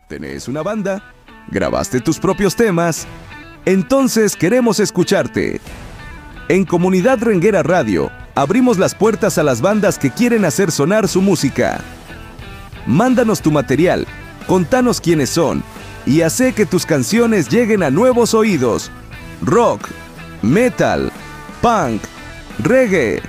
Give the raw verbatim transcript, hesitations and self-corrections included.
¿Tenés una banda? ¿Grabaste tus propios temas? Entonces queremos escucharte. En Comunidad Renguera Radio, abrimos las puertas a las bandas que quieren hacer sonar su música. Mándanos tu material, contanos quiénes son y hace que tus canciones lleguen a nuevos oídos. Rock, metal, punk, reggae,